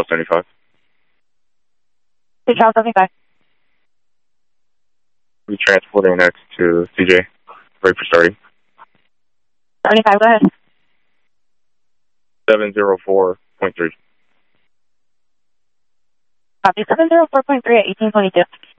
Charles 75. Hey, Charles 75. We're transporting next to CJ. Ready for starting. 75, go ahead. 704.3. Copy 704.3 at 1822.